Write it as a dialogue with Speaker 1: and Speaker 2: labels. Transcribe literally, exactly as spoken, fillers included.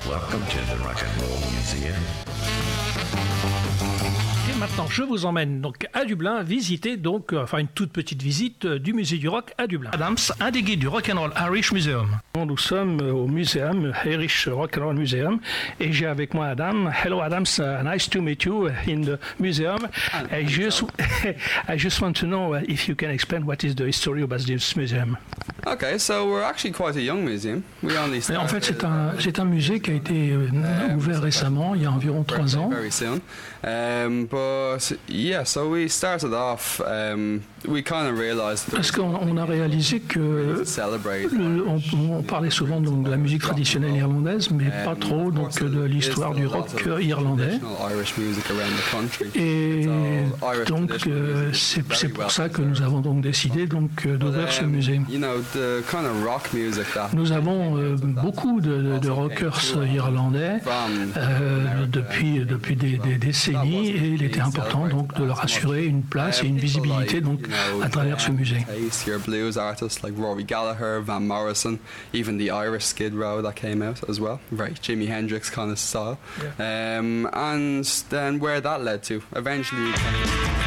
Speaker 1: Welcome to the Rock and Roll Museum.
Speaker 2: Et maintenant, je vous emmène donc à Dublin visiter donc, euh, enfin une toute petite visite euh, du musée du rock à Dublin. Adams, un des guides du Rock and Roll Irish Museum. Nous sommes euh, au muséum Irish Rock and Roll Museum et j'ai avec moi Adam. Hello Adams, uh, nice to meet you in the museum. I just, I just want to know uh, if you can explain what is the history about this museum.
Speaker 3: Okay, so we're actually quite a young museum. We only started,
Speaker 2: en fait, c'est un, c'est un musée qui a été euh, ouvert récemment, il y a environ trois ans.
Speaker 3: Very soon. Um, but yeah, so we started off. Um, we kind of realized.
Speaker 2: Parce qu'on on a réalisé que le, on, on parlait souvent donc de la musique traditionnelle irlandaise, mais pas trop donc de l'histoire du rock irlandais. Et donc euh, c'est, c'est pour ça que nous avons donc décidé donc d'ouvrir ce musée. Nous avons euh, beaucoup de, de, de rockers irlandais euh, depuis depuis des, des décennies et il était important donc de leur assurer une place et une visibilité donc à travers ce musée.
Speaker 3: Your blues artists like Rory Gallagher, Van Morrison, even the Irish Skid Row that came out as well, very Jimi Hendrix kind of style. Um, and then where that led to, eventually.